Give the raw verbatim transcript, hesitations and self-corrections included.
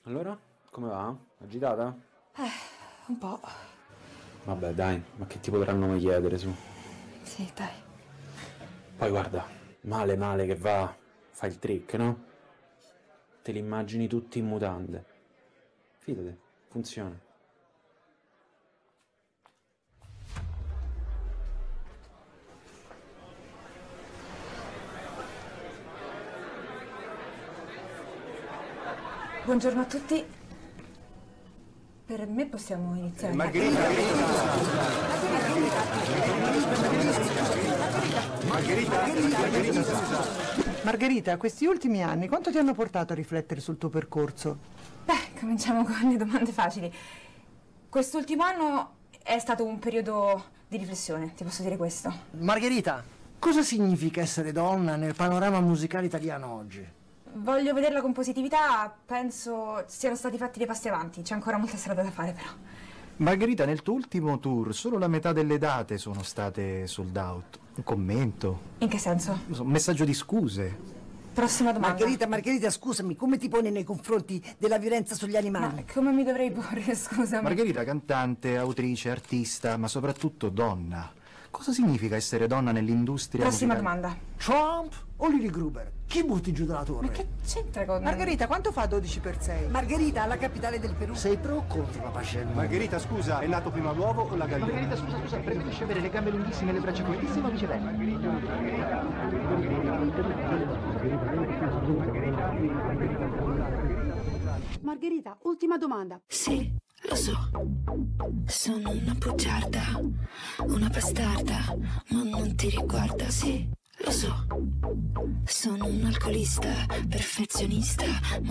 Allora, come va? Agitata? Eh, un po'. Vabbè, dai, ma che ti potranno mai chiedere, su? Sì, dai. Poi guarda, male male che va, fai il trick, no? Te li immagini tutti in mutande. Fidati, funziona. Buongiorno a tutti. Per me possiamo iniziare. Margherita, Margherita, Margherita, Margherita, questi ultimi anni quanto ti hanno portato a riflettere sul tuo percorso? Beh, cominciamo con le domande facili. Quest'ultimo anno è stato un periodo di riflessione, ti posso dire questo. Margherita, cosa significa essere donna nel panorama musicale italiano oggi? Voglio vederla con positività, penso siano stati fatti dei passi avanti, c'è ancora molta strada da fare però. Margherita, nel tuo ultimo tour solo la metà delle date sono state sold out. Un commento, In che senso? un messaggio di scuse. Prossima domanda. Margherita, Margherita, scusami, come ti poni nei confronti della violenza sugli Ma animali? come mi dovrei porre, scusami? Margherita, cantante, autrice, artista, ma soprattutto donna. Cosa significa essere donna nell'industria Prossima musicale? domanda. Trump o Lily Gruber? Chi butti giù dalla torre? Ma che c'entra con... Margherita, quanto fa dodici per sei? Margherita, la capitale del Perù. Sei pro o contro la pace del mondo? Margherita, scusa, è nato prima l'uovo o la gallina? Margherita, scusa, scusa, preferisci avere le gambe lunghissime e le braccia cortissime o viceversa? Margherita, ultima domanda. Sì, lo so. Sono una bugiarda, una bastarda, ma non ti riguarda, sì, lo so. Sono un alcolista, perfezionista, ma